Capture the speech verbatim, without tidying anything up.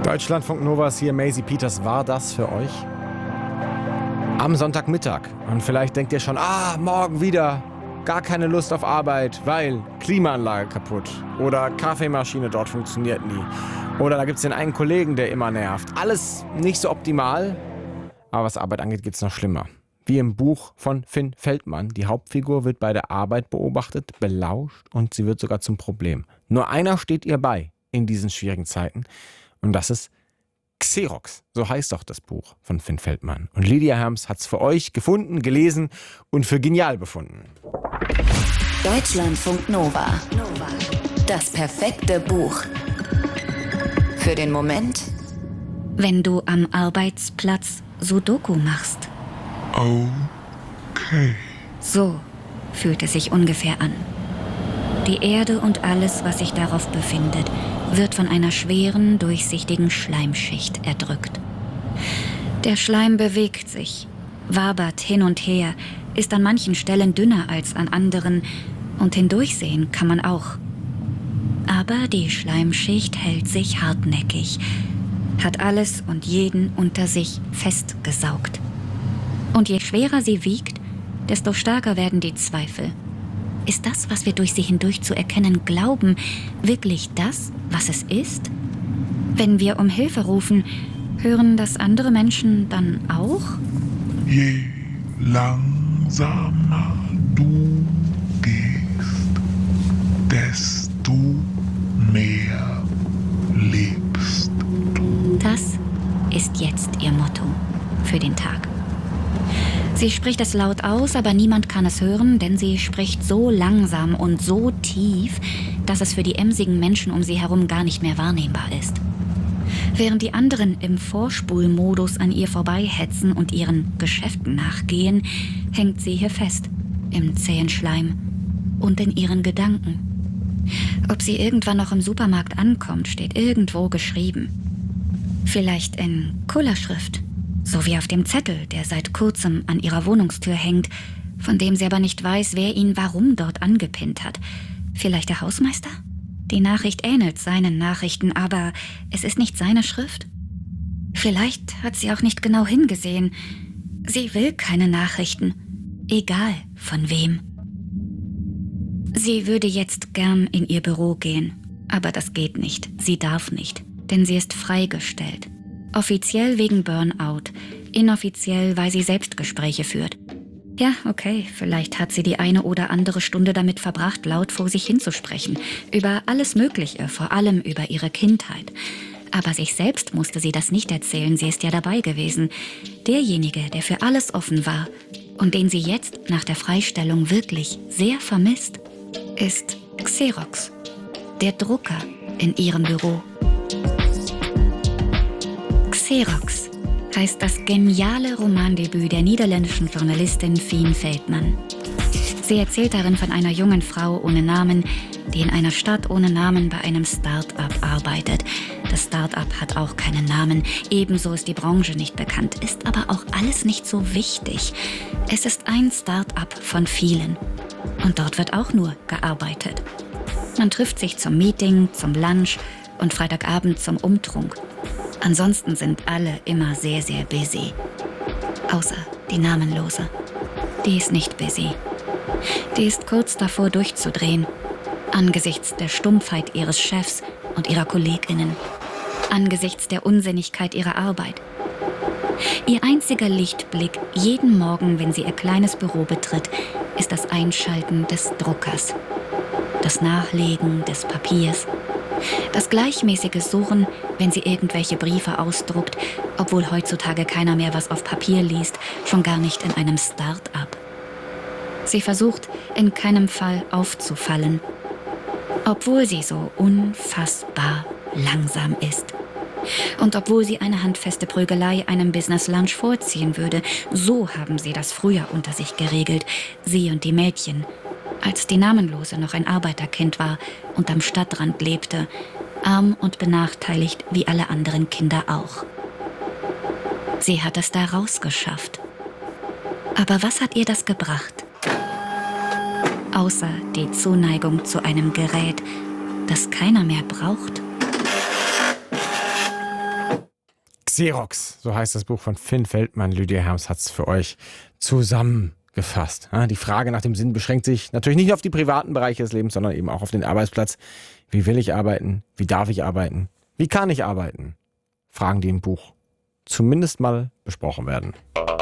Deutschlandfunk Novas hier, Maisie Peters, war das für euch? Am Sonntagmittag. Und vielleicht denkt ihr schon, ah, morgen wieder. Gar keine Lust auf Arbeit, weil Klimaanlage kaputt. Oder Kaffeemaschine dort funktioniert nie. Oder da gibt es den einen Kollegen, der immer nervt. Alles nicht so optimal. Aber was Arbeit angeht, geht es noch schlimmer. Wie im Buch von Finn Feldmann. Die Hauptfigur wird bei der Arbeit beobachtet, belauscht und sie wird sogar zum Problem. Nur einer steht ihr bei in diesen schwierigen Zeiten. Und das ist Xerox. So heißt doch das Buch von Finn Feldmann. Und Lydia Herms hat es für euch gefunden, gelesen und für genial befunden. Deutschlandfunk Nova. Das perfekte Buch. Für den Moment, wenn du am Arbeitsplatz Sudoku machst. Okay. So fühlt es sich ungefähr an. Die Erde und alles, was sich darauf befindet, wird von einer schweren, durchsichtigen Schleimschicht erdrückt. Der Schleim bewegt sich, wabert hin und her, ist an manchen Stellen dünner als an anderen und hindurchsehen kann man auch. Aber die Schleimschicht hält sich hartnäckig, hat alles und jeden unter sich festgesaugt. Und je schwerer sie wiegt, desto stärker werden die Zweifel. Ist das, was wir durch sie hindurch zu erkennen glauben, wirklich das, was es ist? Wenn wir um Hilfe rufen, hören das andere Menschen dann auch? Je langsamer du gehst, desto mehr lebst du. Das ist jetzt ihr Motto für den Tag. Sie spricht es laut aus, aber niemand kann es hören, denn sie spricht so langsam und so tief, dass es für die emsigen Menschen um sie herum gar nicht mehr wahrnehmbar ist. Während die anderen im Vorspulmodus an ihr vorbeihetzen und ihren Geschäften nachgehen, hängt sie hier fest, im zähen Schleim und in ihren Gedanken. Ob sie irgendwann noch im Supermarkt ankommt, steht irgendwo geschrieben. Vielleicht in Kullerschrift. So wie auf dem Zettel, der seit kurzem an ihrer Wohnungstür hängt, von dem sie aber nicht weiß, wer ihn warum dort angepinnt hat. Vielleicht der Hausmeister? Die Nachricht ähnelt seinen Nachrichten, aber es ist nicht seine Schrift. Vielleicht hat sie auch nicht genau hingesehen. Sie will keine Nachrichten, egal von wem. Sie würde jetzt gern in ihr Büro gehen, aber das geht nicht. Sie darf nicht, denn sie ist freigestellt. Offiziell wegen Burnout, inoffiziell, weil sie Selbstgespräche führt. Ja, okay, vielleicht hat sie die eine oder andere Stunde damit verbracht, laut vor sich hinzusprechen. Über alles Mögliche, vor allem über ihre Kindheit. Aber sich selbst musste sie das nicht erzählen, sie ist ja dabei gewesen. Derjenige, der für alles offen war und den sie jetzt nach der Freistellung wirklich sehr vermisst, ist Xerox, der Drucker in ihrem Büro. Xerox heißt das geniale Romandebüt der niederländischen Journalistin Fien Feldmann. Sie erzählt darin von einer jungen Frau ohne Namen, die in einer Stadt ohne Namen bei einem Start-up arbeitet. Das Start-up hat auch keinen Namen, ebenso ist die Branche nicht bekannt, ist aber auch alles nicht so wichtig. Es ist ein Start-up von vielen. Und dort wird auch nur gearbeitet. Man trifft sich zum Meeting, zum Lunch und Freitagabend zum Umtrunk. Ansonsten sind alle immer sehr, sehr busy. Außer die Namenlose. Die ist nicht busy. Die ist kurz davor durchzudrehen. Angesichts der Stumpfheit ihres Chefs und ihrer KollegInnen. Angesichts der Unsinnigkeit ihrer Arbeit. Ihr einziger Lichtblick jeden Morgen, wenn sie ihr kleines Büro betritt, ist das Einschalten des Druckers. Das Nachlegen des Papiers. Das gleichmäßige Surren, wenn sie irgendwelche Briefe ausdruckt, obwohl heutzutage keiner mehr was auf Papier liest, schon gar nicht in einem Start-up. Sie versucht, in keinem Fall aufzufallen, obwohl sie so unfassbar langsam ist. Und obwohl sie eine handfeste Prügelei einem Business Lunch vorziehen würde, so haben sie das früher unter sich geregelt, sie und die Mädchen, als die Namenlose noch ein Arbeiterkind war und am Stadtrand lebte, arm und benachteiligt wie alle anderen Kinder auch. Sie hat es da rausgeschafft. Aber was hat ihr das gebracht? Außer die Zuneigung zu einem Gerät, das keiner mehr braucht. Xerox, so heißt das Buch von Finn Feldmann. Lydia Herms hat es für euch zusammengefasst. Die Frage nach dem Sinn beschränkt sich natürlich nicht auf die privaten Bereiche des Lebens, sondern eben auch auf den Arbeitsplatz. Wie will ich arbeiten? Wie darf ich arbeiten? Wie kann ich arbeiten? Fragen, die im Buch zumindest mal besprochen werden.